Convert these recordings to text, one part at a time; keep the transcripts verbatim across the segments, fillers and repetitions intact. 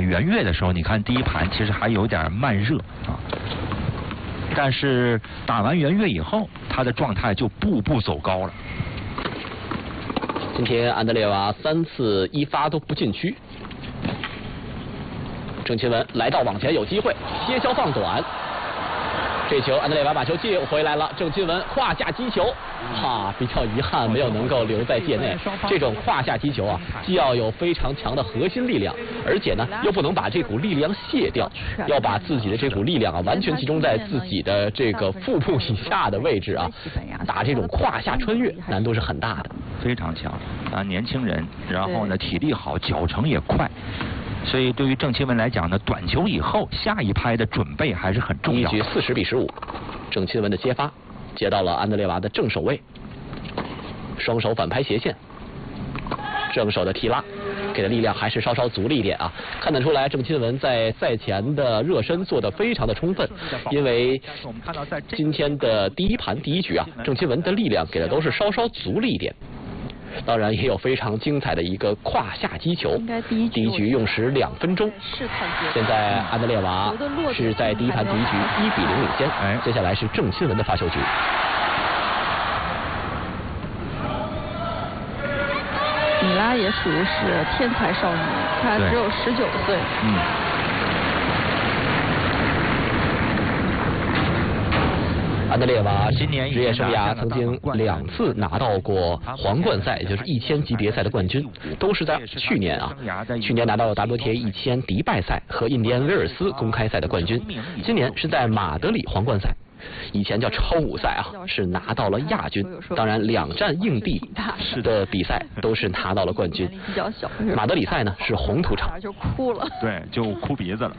袁岳的时候，你看第一盘其实还有点慢热啊，但是打完袁岳以后，他的状态就步步走高了。 今天安德烈娃三次一发都不进区。郑钦文来到网前有机会，切削放短。这球安德烈娃把球接回来了，郑钦文胯下击球，哈，比较遗憾没有能够留在界内。这种胯下击球啊，既要有非常强的核心力量，而且呢又不能把这股力量卸掉，要把自己的这股力量啊完全集中在自己的这个腹部以下的位置啊，打这种胯下穿越难度是很大的， 非常强啊，年轻人，然后呢体力好，脚程也快。所以对于郑钦文来讲呢，短球以后下一拍的准备还是很重要。 一局四十比十五，郑钦文的接发接到了安德烈娃的正手位，双手反拍斜线，正手的提拉，给的力量还是稍稍足了一点啊。看得出来，郑钦文在赛前的热身做得非常的充分，因为今天的第一盘第一局啊，郑钦文的力量给的都是稍稍足了一点。当然也有非常精彩的一个胯下击球，第一局用时两分钟。现在安德烈娃是在第一盘第一局一比零领先，接下来是郑钦文的发球局。 米拉也属于是天才少女，她只有十九岁。嗯。 安德烈娃今年职业生涯曾经两次拿到过皇冠赛，也就是一千级别赛的冠军，都是在去年啊。去年拿到了 W T A 一千迪拜赛和印第安威尔斯公开赛的冠军，今年是在马德里皇冠赛，以前叫超五赛啊，是拿到了亚军。当然，两站硬地的比赛都是拿到了冠军。马德里赛呢是红土场， 就哭了， 对，就哭鼻子了。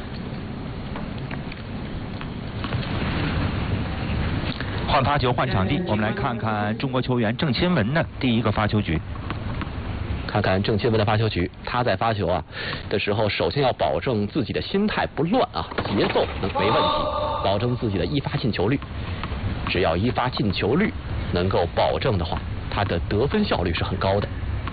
换发球换场地，我们来看看中国球员郑钦文的第一个发球局。 看看郑钦文的发球局，他在发球啊的时候，首先要保证自己的心态不乱啊，节奏能没问题，保证自己的一发进球率。只要一发进球率能够保证的话，他的得分效率是很高的。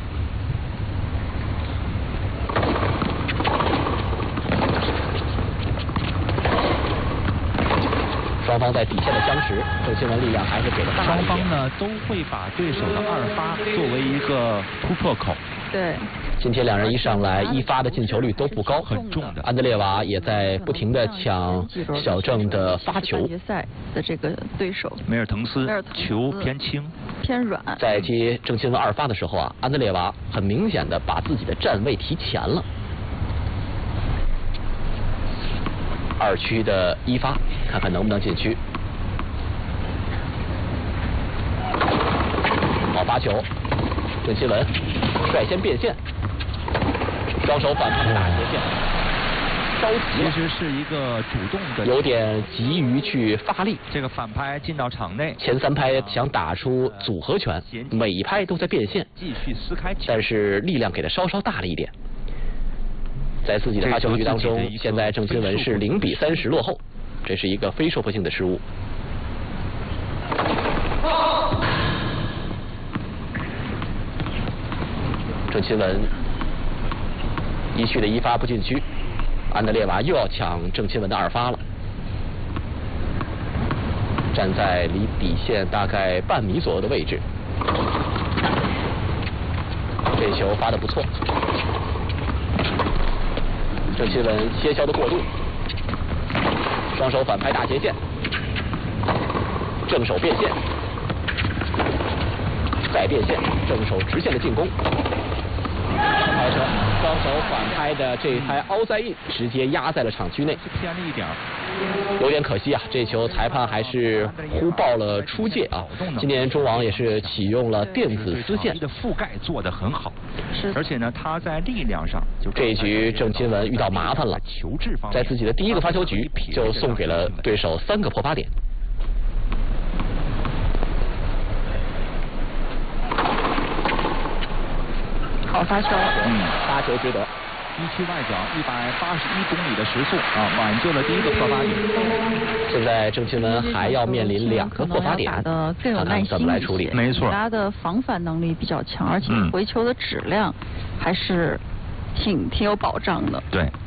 双方在底线的相持，郑钦文力量还是给的大。 双方呢都会把对手的二发作为一个突破口。 对。 今天两人一上来一发的进球率都不高， 很重的。 安德烈娃也在不停的抢小郑的发球。 决赛的这个对手梅尔滕斯球偏轻偏软。 在接郑钦文二发的时候啊，安德烈娃很明显的把自己的站位提前了。二区的一发，看看能不能进区。好发球，郑钦文率先变线，双手反拍打斜线，着急了， 其实是一个主动的， 有点急于去发力。 这个反拍进到场内， 前三拍想打出组合拳，每一拍都在变线， 继续撕开， 但是力量给的稍稍大了一点。在自己的发球局当中，现在郑钦文是零比三十落后，这是一个非受迫性的失误。郑钦文一区的一发不进区，安德烈娃又要抢郑钦文的二发了，站在离底线大概半米左右的位置，这球发得不错。郑钦文切削的过渡，双手反拍大斜线，正手变线，再变线，正手直线的进攻。拍车，双手反拍的这一拍凹在印，直接压在了场区内， 偏了一点， 有点可惜啊！这球裁判还是呼报了出界啊！今年中网也是启用了电子丝线的覆盖做得很好，而且呢，他在力量上就这一局郑钦文遇到麻烦了，在自己的第一个发球局就送给了对手三个破发点。 好发球， 嗯，发球值得。 一区外角一百八十一公里的时速啊，挽救了第一个破发点。 现在郑钦文还要面临两个破发点， 打得更有耐心， 怎么来处理？ 没错， 他的防反能力比较强，而且回球的质量还是挺挺有保障的。 对。